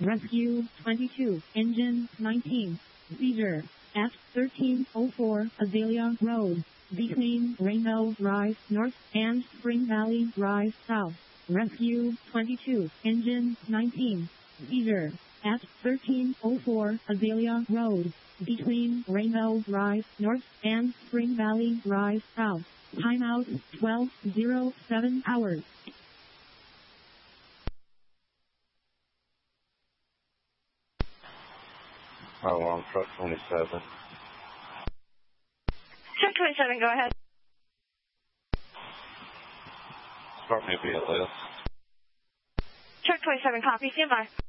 Rescue 22, engine 19, seizure at 1304 Azalea Road, between Rainbow Drive North and Spring Valley Drive South. Rescue 22, engine 19, seizure at 1304 Azalea Road, between Rainbow Drive North and Spring Valley Drive South. Timeout 12:07 hours. On truck 27. Truck 27, go ahead. Start me via list. Truck 27, copy, stand by.